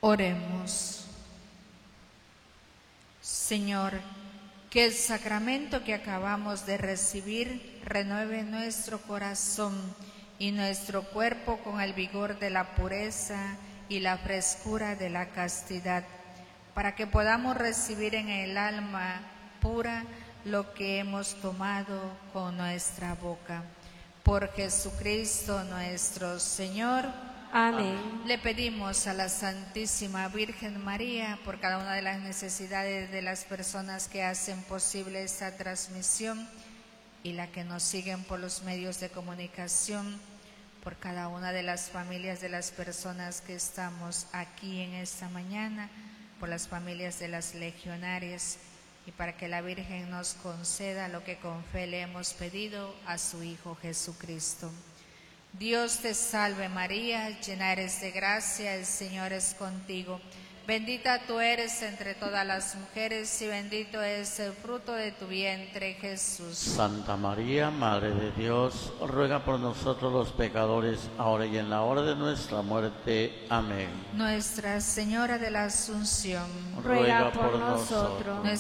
Oremos. Señor, que el sacramento que acabamos de recibir renueve nuestro corazón y nuestro cuerpo con el vigor de la pureza y la frescura de la castidad, para que podamos recibir en el alma pura lo que hemos tomado con nuestra boca. Por Jesucristo nuestro Señor. Amén. Le pedimos a la Santísima Virgen María por cada una de las necesidades de las personas que hacen posible esta transmisión y la que nos siguen por los medios de comunicación, por cada una de las familias de las personas que estamos aquí en esta mañana, por las familias de las legionarias, y para que la Virgen nos conceda lo que con fe le hemos pedido a su Hijo Jesucristo. Dios te salve María, llena eres de gracia, el Señor es contigo. Bendita tú eres entre todas las mujeres y bendito es el fruto de tu vientre, Jesús. Santa María, Madre de Dios, ruega por nosotros los pecadores, ahora y en la hora de nuestra muerte. Amén. Nuestra Señora de la Asunción, Ruega por nosotros.